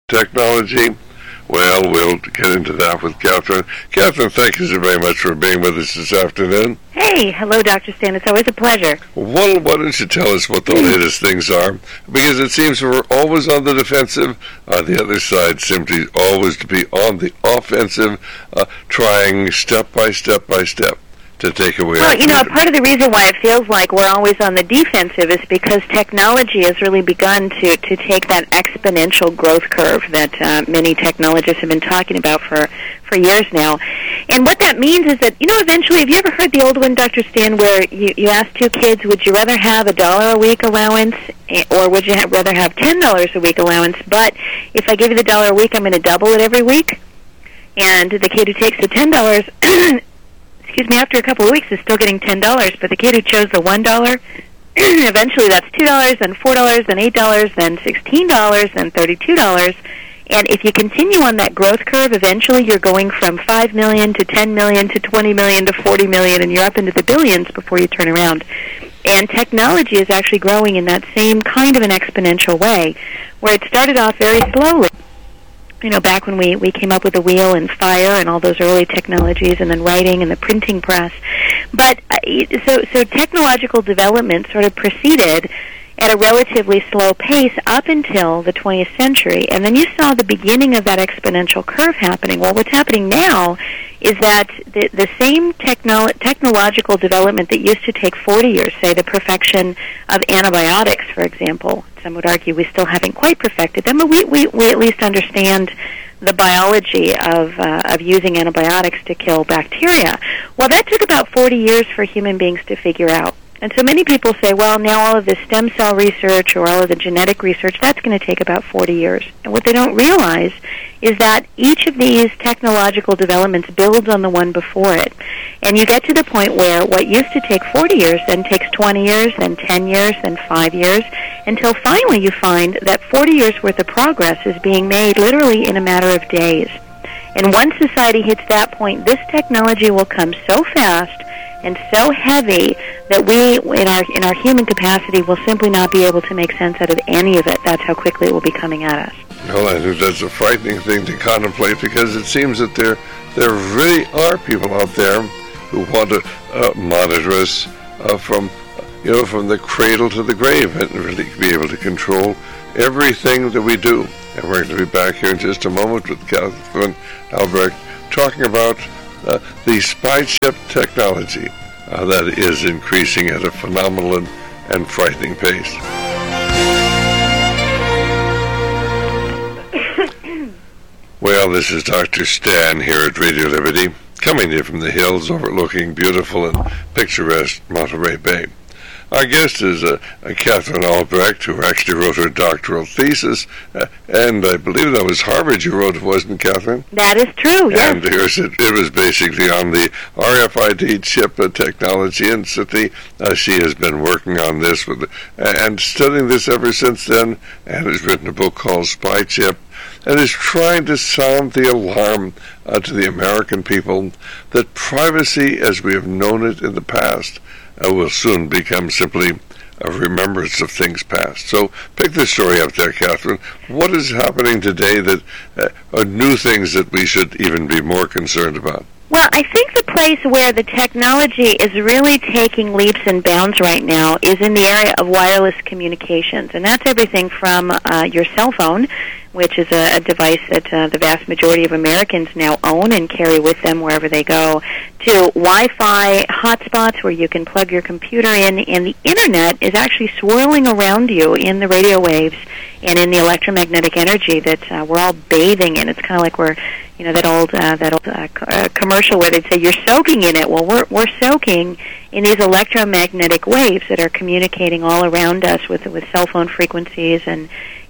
technology? Well, we'll get into that with Catherine. Catherine, thank you so very much for being with us this afternoon. Hey, hello, Dr. Stan. It's always a pleasure. Well, why don't you tell us what the latest things are? Because it seems we're always on the defensive. The other side seems to always to be on the offensive, trying step by step to take away. Well, part of the reason why it feels like we're always on the defensive is because technology has really begun to take that exponential growth curve that many technologists have been talking about for years now. And what that means is that, eventually, have you ever heard the old one, Dr. Stan, where you ask two kids, would you rather have $1 a week allowance or would you rather have $10 a week allowance, but if I give you the $1 a week, I'm going to double it every week? And the kid who takes the $10, after a couple of weeks is still getting $10, but the kid who chose the $1, eventually that's $2, then $4, then $8, then $16, then $32. And if you continue on that growth curve, eventually you're going from $5 million to $10 million to $20 million to $40 million, and you're up into the billions before you turn around. And technology is actually growing in that same kind of an exponential way, where it started off very slowly. Back when we came up with the wheel and fire and all those early technologies, and then writing and the printing press. But so technological development sort of proceeded at a relatively slow pace up until the 20th century, and then you saw the beginning of that exponential curve happening. Well, what's happening now is that the same technological development that used to take 40 years, say the perfection of antibiotics, for example, some would argue we still haven't quite perfected them, but we at least understand the biology of using antibiotics to kill bacteria. Well, that took about 40 years for human beings to figure out. And so many people say, well, now all of the stem cell research or all of the genetic research, that's going to take about 40 years. And what they don't realize is that each of these technological developments builds on the one before it. And you get to the point where what used to take 40 years then takes 20 years, then 10 years, then 5 years, until finally you find that 40 years' worth of progress is being made literally in a matter of days. And once society hits that point, this technology will come so fast and so heavy that we, in our human capacity, will simply not be able to make sense out of any of it. That's how quickly it will be coming at us. Well, I think that's a frightening thing to contemplate, because it seems that there really are people out there who want to monitor us from the cradle to the grave, and really be able to control everything that we do. And we're going to be back here in just a moment with Catherine Albrecht talking about the spy chip technology that is increasing at a phenomenal and frightening pace. Well, this is Dr. Stan here at Radio Liberty, coming to you from the hills overlooking beautiful and picturesque Monterey Bay. Our guest is Catherine Albrecht, who actually wrote her doctoral thesis, and I believe that was Harvard you wrote, wasn't it, Catherine? That is true, yes. And it was basically on the RFID chip technology, and she has been working on this and studying this ever since then, and has written a book called Spy Chip, and is trying to sound the alarm to the American people that privacy, as we have known it in the past, will soon become simply a remembrance of things past. So pick this story up there, Catherine. What is happening today that are new things that we should even be more concerned about? Well, I think the place where the technology is really taking leaps and bounds right now is in the area of wireless communications, and that's everything from your cell phone, which is a device that the vast majority of Americans now own and carry with them wherever they go, to Wi-Fi hotspots where you can plug your computer in, and the Internet is actually swirling around you in the radio waves and in the electromagnetic energy that we're all bathing in. It's kind of like we're, that old commercial where they'd say you're soaking in it. Well, we're soaking in these electromagnetic waves that are communicating all around us with cell phone frequencies and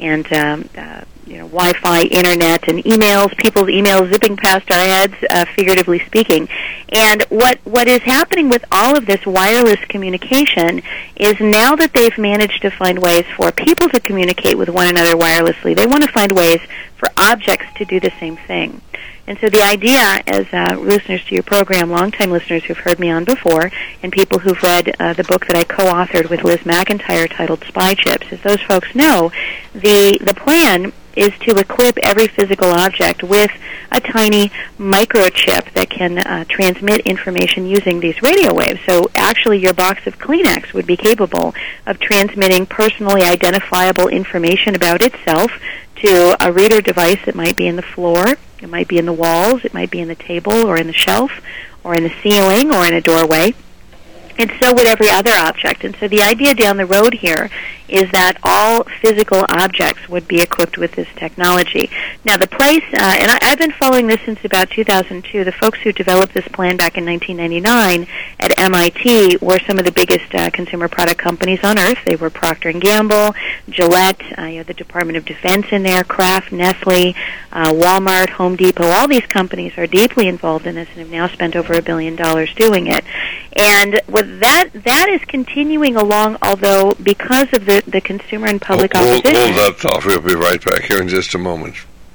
Wi-Fi, Internet, and emails, people's emails zipping past our heads, figuratively speaking. And what is happening with all of this wireless communication is now that they've managed to find ways for people to communicate with one another wirelessly, they want to find ways for objects to do the same thing. And so the idea, as listeners to your program, longtime listeners who've heard me on before, and people who've read the book that I co-authored with Liz McIntyre titled Spy Chips, as those folks know, the plan is to equip every physical object with a tiny microchip that can transmit information using these radio waves. So actually your box of Kleenex would be capable of transmitting personally identifiable information about itself to a reader device that might be in the floor, it might be in the walls, it might be in the table or in the shelf or in the ceiling or in a doorway. And so would every other object. And so the idea down the road here is that all physical objects would be equipped with this technology. Now the place, and I've been following this since about 2002, the folks who developed this plan back in 1999 at MIT were some of the biggest consumer product companies on earth. They were Procter & Gamble, Gillette, the Department of Defense in there, Kraft, Nestle, Walmart, Home Depot. All these companies are deeply involved in this and have now spent over $1 billion doing it. And with that is continuing along, although because of the consumer and public opposition. Hold that thought. We'll be right back here in just a moment.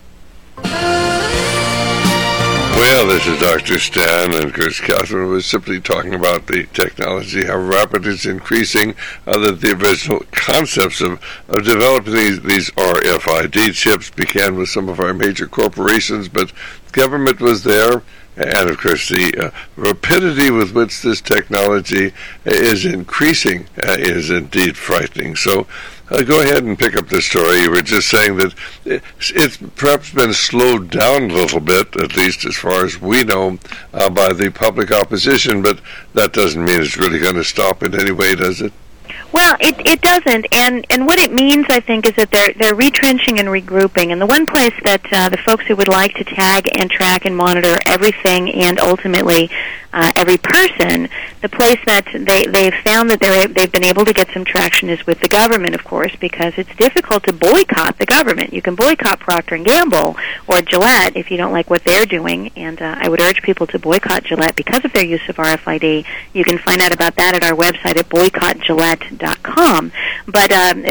Well, this is Dr. Stan, and Chris Catherine was simply talking about the technology, how rapid it's increasing, that the original concepts of developing these RFID chips began with some of our major corporations, but government was there. And, of course, the rapidity with which this technology is increasing is indeed frightening. So go ahead and pick up the story. You were just saying that it's perhaps been slowed down a little bit, at least as far as we know, by the public opposition, but that doesn't mean it's really going to stop in any way, does it? Well, it doesn't, and what it means, I think, is that they're retrenching and regrouping. And the one place that the folks who would like to tag and track and monitor everything and ultimately every person, the place that they've found that they've been able to get some traction is with the government, of course, because it's difficult to boycott the government. You can boycott Procter & Gamble or Gillette if you don't like what they're doing, and I would urge people to boycott Gillette because of their use of RFID. You can find out about that at our website at boycottgillette.com. But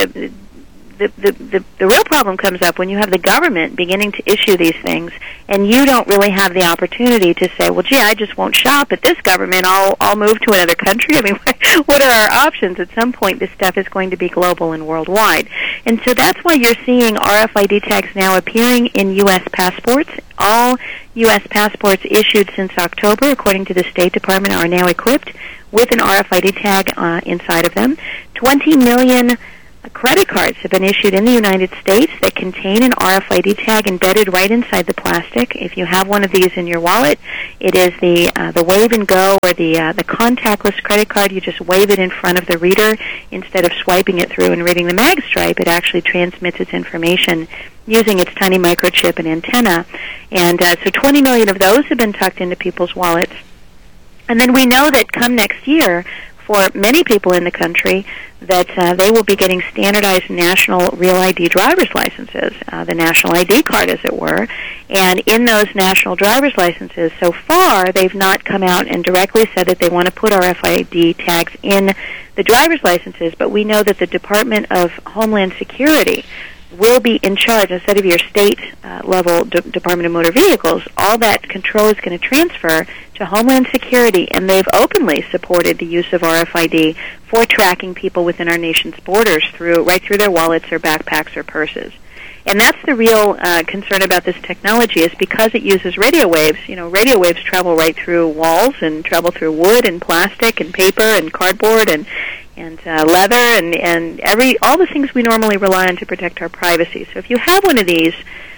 the real problem comes up when you have the government beginning to issue these things, and you don't really have the opportunity to say, well, gee, I just won't shop at this government. I'll move to another country. I mean, what are our options? At some point, this stuff is going to be global and worldwide. And so that's why you're seeing RFID tags now appearing in U.S. passports. All U.S. passports issued since October, according to the State Department, are now equipped with an RFID tag inside of them. 20 million credit cards have been issued in the United States that contain an RFID tag embedded right inside the plastic. If you have one of these in your wallet, it is the Wave and Go or the contactless credit card. You just wave it in front of the reader instead of swiping it through and reading the mag stripe. It actually transmits its information using its tiny microchip and antenna. And so 20 million of those have been tucked into people's wallets. And then we know that come next year, for many people in the country, that they will be getting standardized national Real ID driver's licenses, the national ID card, as it were. And in those national driver's licenses, so far, they've not come out and directly said that they want to put RFID tags in the driver's licenses, but we know that the Department of Homeland Security will be in charge, instead of your state-level Department of Motor Vehicles, all that control is going to transfer to Homeland Security, and they've openly supported the use of RFID for tracking people within our nation's borders right through their wallets or backpacks or purses. And that's the real concern about this technology, is because it uses radio waves. You know, radio waves travel right through walls and travel through wood and plastic and paper and cardboard and leather and all the things we normally rely on to protect our privacy. So if you have one of these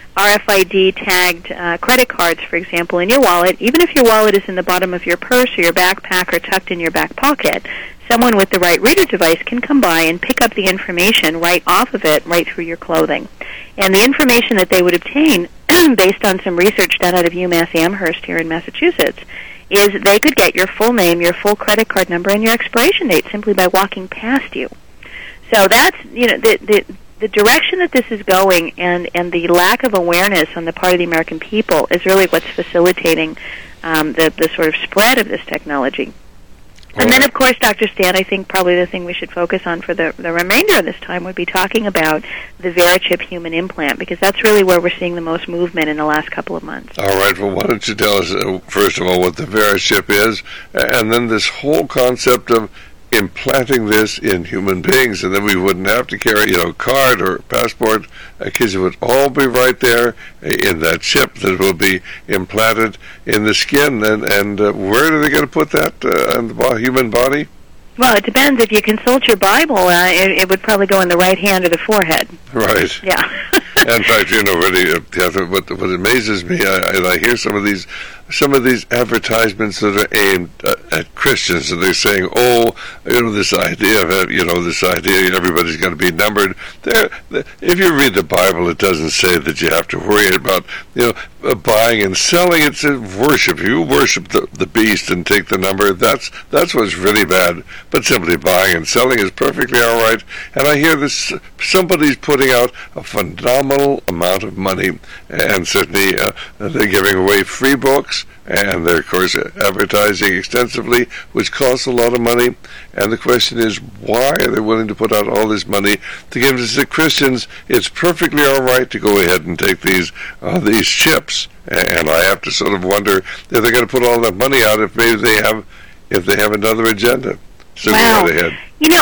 RFID tagged credit cards, for example, in your wallet, even if your wallet is in the bottom of your purse or your backpack or tucked in your back pocket, someone with the right reader device can come by and pick up the information right off of it, right through your clothing. And the information that they would obtain, based on some research done out of UMass Amherst here in Massachusetts, is they could get your full name, your full credit card number, and your expiration date simply by walking past you. So that's, you know, the direction that this is going, and the lack of awareness on the part of the American people is really what's facilitating the sort of spread of this technology. And then, of course, Dr. Stan, I think probably the thing we should focus on for the remainder of this time would be talking about the VeriChip human implant, because that's really where we're seeing the most movement in the last couple of months. All right. Well, why don't you tell us, first of all, what the VeriChip is, and then this whole concept of implanting this in human beings, and then we wouldn't have to carry, card or passport, because it would all be right there in that chip that will be implanted in the skin. And where are they going to put that in the human body? Well, it depends. If you consult your Bible, it would probably go in the right hand or the forehead. Right. Yeah. In fact, really, Catherine, what amazes me, I hear some of these advertisements that are aimed at Christians, and they're saying, this idea of everybody's going to be numbered. If you read the Bible, it doesn't say that you have to worry about buying and selling. It's a worship. You worship the beast and take the number. That's what's really bad. But simply buying and selling is perfectly all right. And I hear this: somebody's putting out a phenomenal amount of money, and certainly they're giving away free books, and they're, of course, advertising extensively, which costs a lot of money. And the question is, why are they willing to put out all this money to give us the Christians? It's perfectly all right to go ahead and take these chips. And I have to sort of wonder if they're going to put all that money out if maybe they have another agenda. So wow. Go right ahead.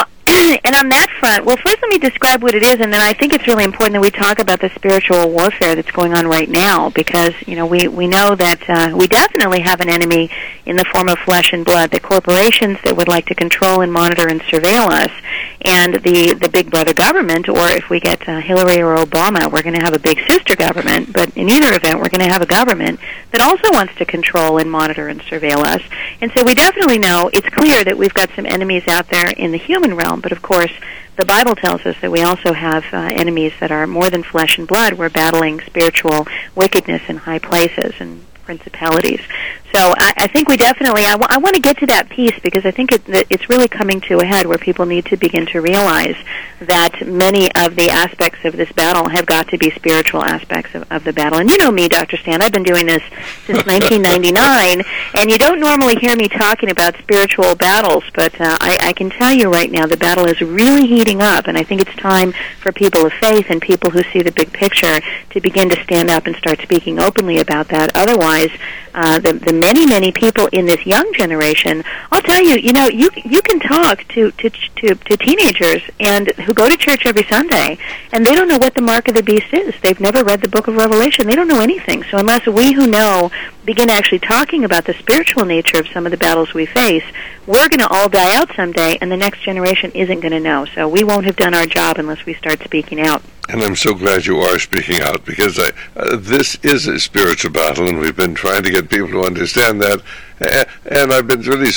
And on that front, well, first let me describe what it is, and then I think it's really important that we talk about the spiritual warfare that's going on right now, because, we know that we definitely have an enemy in the form of flesh and blood, the corporations that would like to control and monitor and surveil us, and the big brother government, or if we get Hillary or Obama, we're going to have a big sister government, but in either event, we're going to have a government that also wants to control and monitor and surveil us. And so we definitely know, it's clear that we've got some enemies out there in the human realm, but of course, the Bible tells us that we also have enemies that are more than flesh and blood. We're battling spiritual wickedness in high places and principalities. So I think we definitely, I want to get to that piece, because I think it's really coming to a head where people need to begin to realize that many of the aspects of this battle have got to be spiritual aspects of the battle. And you know me, Dr. Stan, I've been doing this since 1999, and you don't normally hear me talking about spiritual battles, but I can tell you right now the battle is really heating up, and I think it's time for people of faith and people who see the big picture to begin to stand up and start speaking openly about that. Otherwise, the many people in this young generation, I'll tell you, you can talk to teenagers and who go to church every Sunday, and they don't know what the mark of the beast is. They've never read the book of Revelation. They don't know anything. So unless we who know begin actually talking about the spiritual nature of some of the battles we face, we're going to all die out someday, and the next generation isn't going to know. So we won't have done our job unless we start speaking out. And I'm so glad you are speaking out, because this is a spiritual battle, and we've been trying to get people to understand that. And I've been really